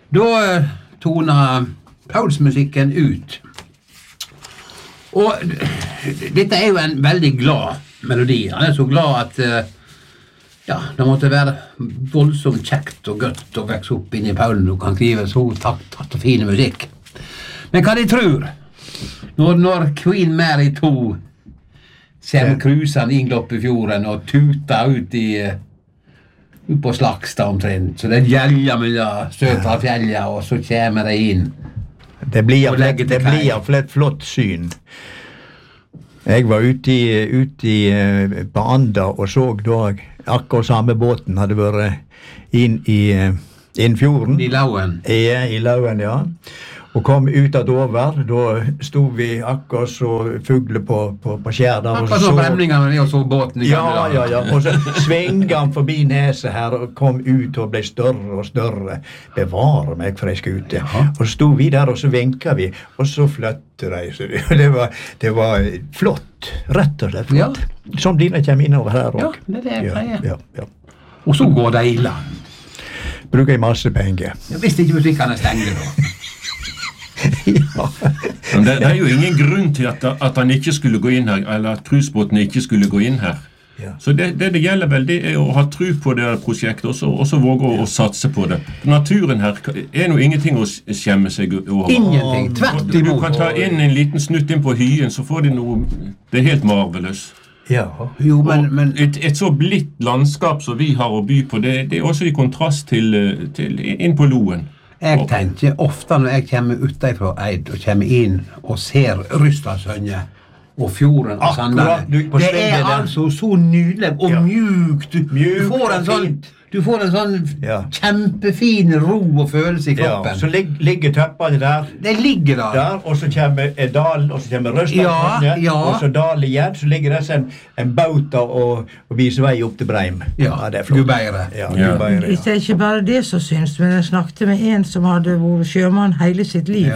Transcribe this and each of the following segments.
Da toner Pauls-musikken ut. Og dette jo en veldig glad melodi. Han så glad at det måtte være voldsomt kjekt og godt å vekse opp inn i Paulen og kan skrive så tatt og fine musikk. Men hva de tror når Queen Mary 2 ser krusene inn Gloppefjorden og tuter ut på Slagstad omtrent, så det gjelder mellom Søtrafjellet, og så kommer de inn. Det blir iallfall et flott syn. Jeg var ute på Anda og så da akkurat samme båten hadde vært inn i fjorden. I Lauen? I Lauen, ja. Og kom ut av Dover, da stod vi akkurat så fugler på skjær der. Akkurat så bremlingene og så båten i gamle dager. Ja. Og så svinget han forbi neset her og kom ut og ble større og større. Bevare meg for jeg skulle ute. Og så stod vi der og så vinket vi, og så fløtte de. Det var flott, rett og slett flott. Ja. Som dine kommer innover her også. Ja, det jeg pleier. Ja. Og så går de i land. Bruker jeg masse penger. Jeg visste ikke butikkene stengte da. Men det jo ingen grunn til at han ikke skulle gå inn her, eller at cruisebåten ikke skulle gå inn her. Så det gjelder vel, det å ha tro på det prosjektet, og så våge å satse på det. Naturen her noe ingenting å skjemme seg over. Ingenting, tvert imot. Du kan ta inn en liten snutt inn på hyen, så får de noe, det helt marveløst. Ja. Jo, men et så blitt landskap som vi har å by på, det også i kontrast til inn på Loen. Jeg tenker ofte når jeg kommer utenfra Eid og kommer inn og ser Rystadsønne og fjorden og Sandane. Det altså så nydelig og mjukt. Du får en sånn kjempefin ro og følelse i kroppen. Ja, så ligger tøppene der. Det ligger der. Og så kommer dal, og så kommer Rystadsønne, og så dal igjen, så ligger det en bauta og viser vei opp til Breim. Ja, det flott. Gubeire. Det ikke bare det som syns, men jeg snakket med en som hadde vært sjømann hele sitt liv.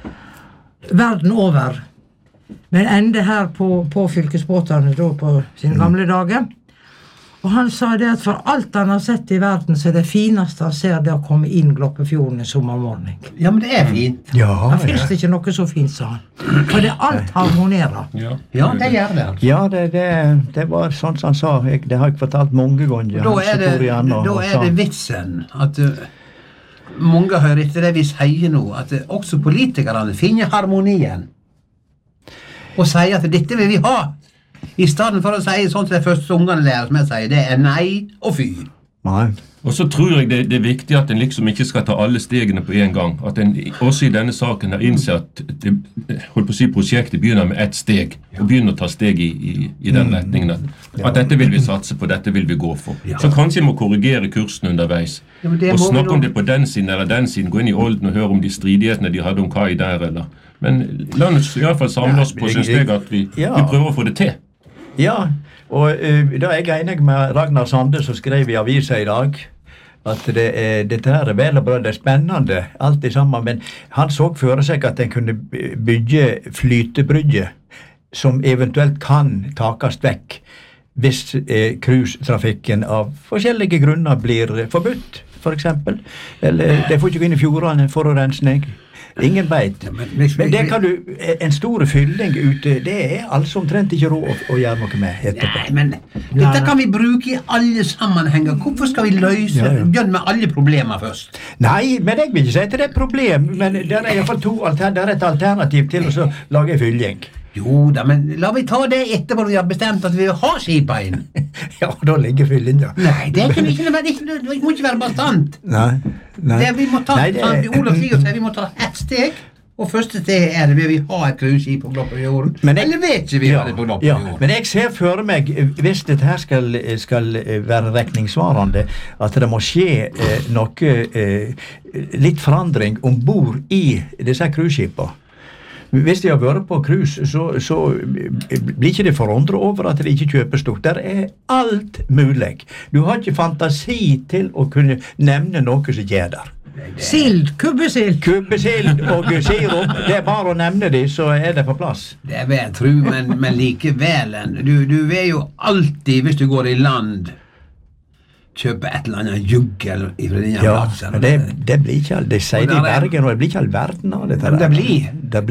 Verden over. Men enda her på fylkesbåtene da på sine gamle dager. Og han sa det at for alt han har sett i verden, så det fineste han ser det å komme inn Gloppefjorden i sommermorgen. Ja, men det fint. Det finnes ikke noe så fint, sa han. For det alt harmonerer. Ja, det gjør det. Ja, det var sånn som han sa. Det har jeg fortalt mange ganger. Da det vitsen at mange hører etter det vi sier nå, at også politikerne finner harmonien og sier at dette vil vi ha. I stedet for å si sånn som det første ungene lærer, som jeg sier, det nei og fy. Nei. Og så tror jeg det viktig at en liksom ikke skal ta alle stegene på en gang. At en også i denne saken har innsett at prosjektet begynner med ett steg, og begynner å ta steg i den retningen. At dette vil vi satse på, dette vil vi gå for. Så kanskje vi må korrigere kursen underveis. Og snakke om det på den siden eller den siden, gå inn i olden og høre om de stridighetene de hadde om hva i der eller. Men la oss i hvert fall samle oss på sin steg at vi prøver å få det til. Ja, og da jeg enig med Ragnar Sande som skrev i avisa i dag at dette her vel og bra, det spennende alt det sammen, men han så for seg at en kunne bygge flytebrygge som eventuelt kan takast vekk hvis cruisetrafikken av forskjellige grunner blir forbudt, for eksempel. Eller det får ikke gå inn i fjordene, forurensning. Ingen veit. Men det kan du, en stor fylling ute, det altså omtrent ikke råd å gjøre noe med etterpå. Nei, men dette kan vi bruke i alle sammenhenger. Hvorfor skal vi begynne med alle problemer først? Nei, men jeg vil ikke si at det et problem, men det i hvert fall et alternativ til å lage fylling. Jo da, men la vi ta det etterpå vi har bestemt at vi vil ha skipa inn. Ja, da ligger fyllen, ja. Nei, det ikke det må ikke være bastant. Nei. Vi må ta, Olav sier vi må ta ett steg, og første steg det vil vi ha et cruiseskip på Gloppefjorden. Eller vet ikke vi ha det på Gloppefjorden. Men jeg ser for meg, hvis dette her skal være rekningssvarende, at det må skje noe, litt forandring ombord i disse cruiseskipene. Hvis de har vært på cruise, så blir ikke det forundret over at de ikke kjøper stort. Der alt mulig. Du har ikke fantasi til å kunne nevne noe som gjør der. Sild, kubbesild. Kubbesild og sirup, det bare å nevne de, så det på plass. Det vil jeg tro, men likevel. Du vil jo alltid, hvis du går i land, kjøpe et eller annet juggel fra denne Ja, plassen. men det blir ikke all, det sier de i Bergen, og det blir ikke all verden av dette. Men det blir.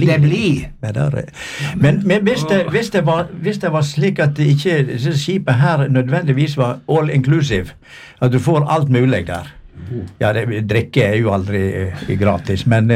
Men hvis det var slik at det ikke, disse skipet her nødvendigvis var all inclusive, at du får alt mulig der. Ja, drikke er jo aldri gratis, men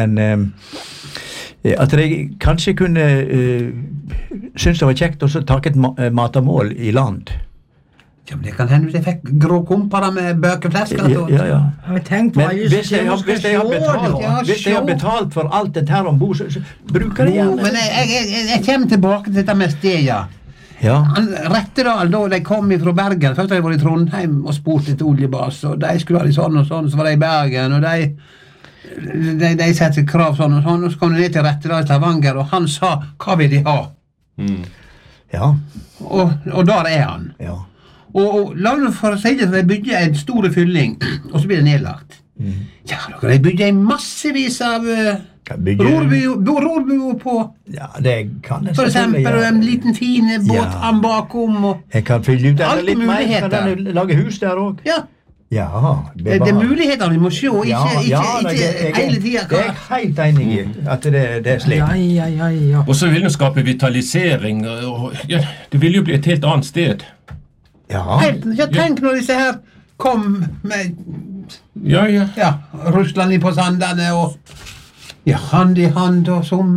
at jeg kanskje kunne synes det var kjekt å ta et matamål i land. Ja, men det kan hende hvis jeg fikk grå kumparer med bøkeflesk. Ja. Men tenk på Men hvis jeg har betalt for alt dette her ombord, så bruker jeg gjerne. Men jeg kommer tilbake til dette med stedet. Ja. Rettedal, da de kom fra Bergen, først hadde jeg vært i Trondheim og spurt etter oljebas, og de skulle ha det sånn og sånn, så var de i Bergen, og de setter krav sånn og sånn, og så kom de ned til Rettedal i Stavanger, og han sa, hva vil de ha? Ja. Og der er han. Ja. Og la meg for å si det, så de bygde en stor fylling, og så blir det nedlagt. Ja, de bygde en massevis av rorbuer på. Ja, det kan jeg for selvfølgelig eksempel, en liten fine båt bakom. Jeg kan fylle ut der litt mer, muligheter. kan jeg lage hus der også. Ja. Ja, det er muligheter vi må se, ikke hele tiden. Det er jeg helt enig i, at det er slik. Ja. Og så vil det skape vitalisering, og det vil jo bli et helt annet sted. Ja. Tenk når disse her kom med Russland på Sandane og hand i hand og som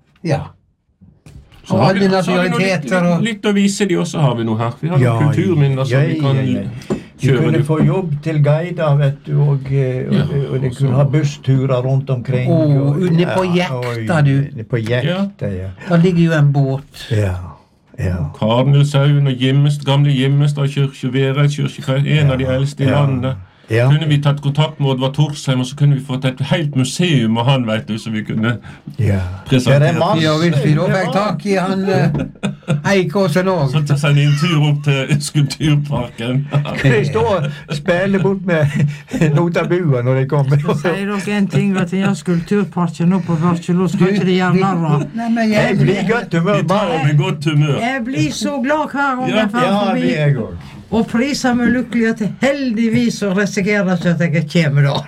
så har vi nasjonaliteter litt å vise de også, har vi noe her. Vi har noen kulturminner som vi kan kjøre. Du kunne få jobb til guider, vet du, og de kunne ha bussturer rundt omkring. Nede på Jekta, du. Nede på Jekta, ja. Der ligger jo en båt. Ja. Karnelshaugen og gamle Gimmestad kirke, Vereid kirke, en av de eldste i landet. Kunne vi tatt kontakt med Oddvar Torsheim, og så kunne vi fått et helt museum av han, vet du, så vi kunne presentere. Ja, hvis vi da fikk tak i han Eikåsen også. Så tar seg en tur opp til Skulpturparken. De står og spiller bort med Notabua når de kommer. Så sier dere en ting, at jeg har Skulpturparken nå på Vørkjelo, skal ikke de gjøre narra? Jeg blir godt humør. Jeg blir så glad hver gang jeg får forbi. Ja, det er godt. Og priser meg lykkelig at jeg heldigvis og risikerer ikke at jeg kommer da.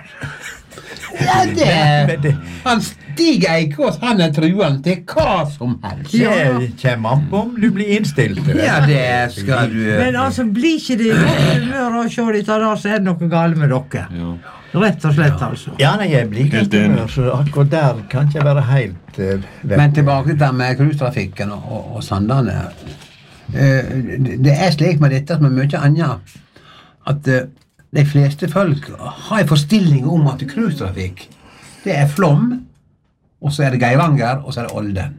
Han Stig Eikås, han er truende til hva som helst. Det kommer an på om du blir innstilt til det. Ja, det skal du. Men altså, blir ikke det godt humør å se de tar av, så er det noe galt med dere. Rett og slett, altså. Ja, nei, jeg blir godt humør, så akkurat der kan ikke være helt Men tilbake til det med cruisetrafikken og Sandane. Det er slik med dette som er mye annet, at de fleste folk har en forstilling om at cruisetrafikk, det er Flåm, og så er det Geiranger, og så er det Olden.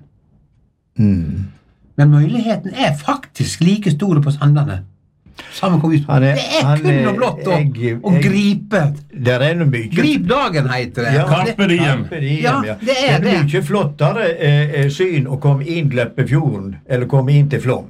Men muligheten er faktisk like store på Sandane. Det er kun og blått å gripe. Der er noe mye. Grip dagen, heter det. Carpe diem. Ja, det er det. Det er mye flottere syn å komme inn Gleppefjorden, eller komme inn til Flåm.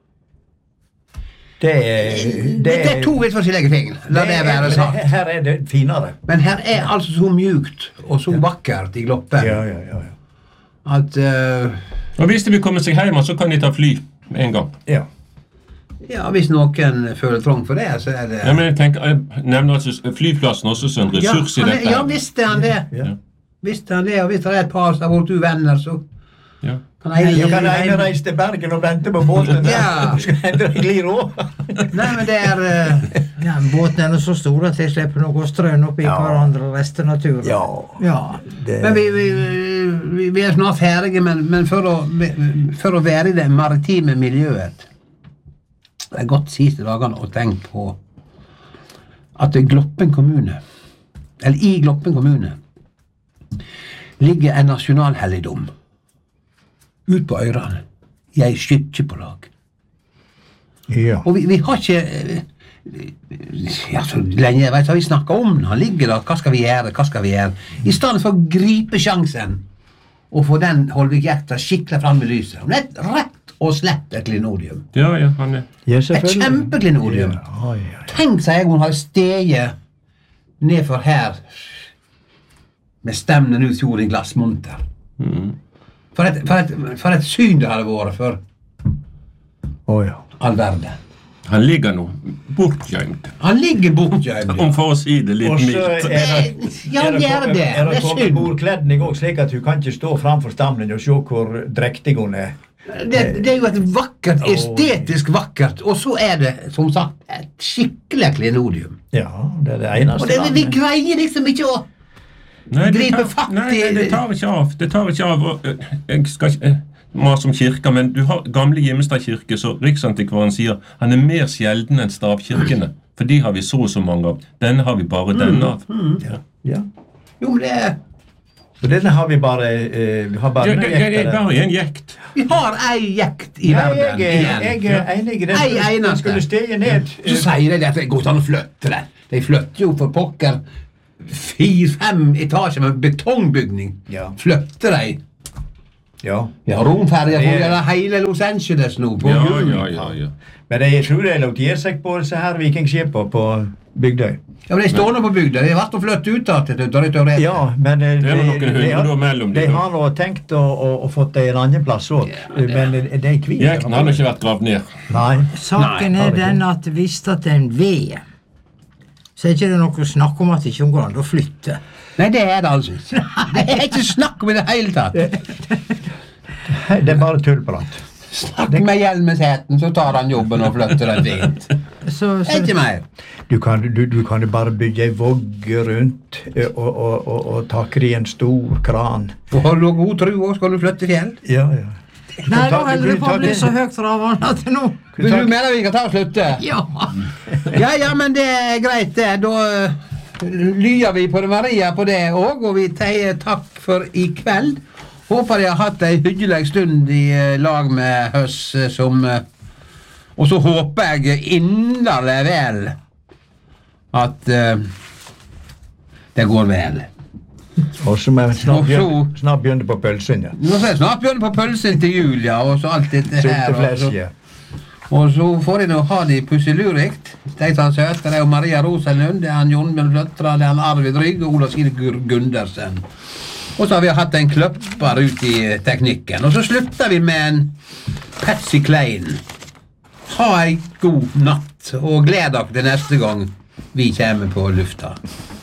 Det er to vidt forskjellige ting. La det være sagt. Her er det finere. Men her er altså så mjukt og så vakkert i Gloppen. Ja. At Og hvis de vil komme seg hjem, så kan de ta fly med en gang. Ja, hvis noen føler trang for det, så er det. Ja, men jeg nevner altså flyplassen også som en ressurs i dette. Ja, visste han det. Visste han det, og hvis det er et par som har vært uvenner, så kan ene reise til Bergen og vente på båten der. Skal hende det glir over. Nei, men det er båten er så stor at jeg slipper noe strøn opp i hverandre resten av turen. Men vi er snart ferdige, men for å være i det maritime miljøet, det er godt siste dagene å tenke på at Gloppen kommune, eller i Gloppen kommune, ligger en nasjonalhelligdom ut på Øyrene, i ei skytjepålag. Og vi har ikke så lenge jeg vet, vi snakker om den, han ligger der, hva skal vi gjøre, i stedet for å gripe sjansen og få den Holvik-jekta skikkelig frem i lyset. Hun er rett og slett et klinodium. Ja, han er. Et kjempeklinodium. Tenk seg jeg hun har steget nedfor her med stemmen ut fjord i glassmonter. For et syn det hadde vært for all verden. Han ligger nå bortgjemt. Han ligger bortgjemt. Om for å si det litt Og så mildt. Ja, han gjør det. Er det Det er kommet synd. bordkledning også, slik at du kan ikke stå framfor stammen og se hvor drektig hun er? Det er jo et vakkert, estetisk vakkert, og så er det, som sagt, et skikkelig klenodium. Ja, det er det eneste. Og vi greier liksom ikke å Nei, gripe fatt i... det tar ikke av. Det tar ikke av. Og, jeg skal ikke mase om kirker, men du har gamle Gimmestad kirke, så Riksantikvaren sier han er mer sjelden enn stavkirkene. For de har vi så mange av. Denne har vi bare denne av. Ja. Jo, men det er... Så denne har vi bare... vi har bare Det er bare en jekt. Vi har ei jekt i verden igjen. Jeg er enig i det. Ei eneste. Den skulle stige ned. Så sier de at det går ikke an å flytte den. De flytter jo for pokker 4-5 etasjer med betongbygning. Ja. Flytter de. Ja. Vi har romferger for å gjøre hele Los Angeles nå. På Ja. Men jeg tror det er lov til å gjøre seg på disse her vikingskipene på Bygdøy. Ja, men de står nå på bygda. De har vært å flytte ut av til territoriet. Ja, men Det er noen hundre år mellom de de. har nå tenkt å få det en annen plass også. Men det er kvitt. Jekten har ikke vært gravd ned. Nei. Saken Nei, er har vi den at hvis det er en ved, så er ikke det noe å snakke om at det ikke går an å flytte. Nei, det er det altså ikke. Det er ikke snakk om i det hele tatt. Det er bare tullprat. Snakk med Hjelmesheten, så tar han jobben og flytter den fint. Så, Ikke mer. Du kan jo bare bygge ei vogge rundt og takke i en stor kran. Og har du god tro også, skal du flytte fjell? Ja. nei, nå holder det på å bli så høyt ravende at nå... Vil du mener vi kan ta og slutte? Ja. Ja, men det er greit det. Da lyer vi på det Maria på det også, og vi sier takk for i kveld. Håper jeg har hatt en hyggelig stund i lag med høss som... Og så håper jeg inderlig vel at det går vel. Og så må jeg Og så- snart begynne på pølsen, ja. Nå skal jeg snart begynne på pølsen til jul, ja, og så alt dette her. Sulteflesk, ja. Og så får jeg nå ha de pusselurikt. De som er søte, det er jo Maria Rosenlund, det er han Jon Mjølfløtra, det er han Arvid Rygg og Ola Sine Gundersen. Og så har vi hatt en kløpper ut i teknikken. Og så slutter vi med en Patsy Klein. Ha en god natt, og gled dere til neste gang vi kommer på lufta.